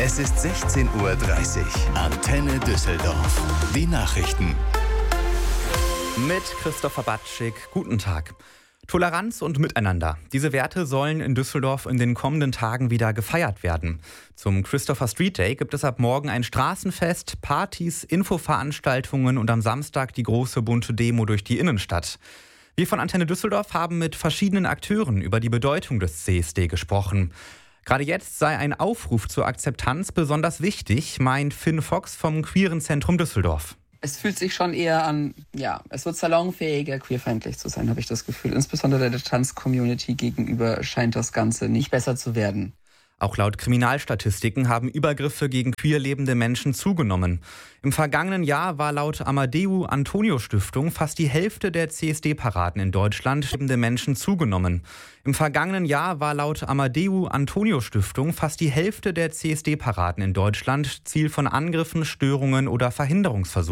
Es ist 16:30 Uhr. Antenne Düsseldorf. Die Nachrichten. Mit Christopher Batschik. Guten Tag. Toleranz und Miteinander. Diese Werte sollen in Düsseldorf in den kommenden Tagen wieder gefeiert werden. Zum Christopher Street Day gibt es ab morgen ein Straßenfest, Partys, Infoveranstaltungen und am Samstag die große bunte Demo durch die Innenstadt. Wir von Antenne Düsseldorf haben mit verschiedenen Akteuren über die Bedeutung des CSD gesprochen. Gerade jetzt sei ein Aufruf zur Akzeptanz besonders wichtig, meint Finn Fox vom Queeren Zentrum Düsseldorf. Es fühlt sich schon eher an, es wird salonfähiger, queerfeindlich zu sein, habe ich das Gefühl. Insbesondere der Trans-Community gegenüber scheint das Ganze nicht besser zu werden. Auch laut Kriminalstatistiken haben Übergriffe gegen queer lebende Menschen zugenommen. Im vergangenen Jahr war laut Amadeu-Antonio-Stiftung fast die Hälfte der CSD-Paraden in Deutschland lebende Menschen zugenommen. Im vergangenen Jahr war laut Amadeu-Antonio-Stiftung fast die Hälfte der CSD-Paraden in Deutschland Ziel von Angriffen, Störungen oder Verhinderungsversuchen.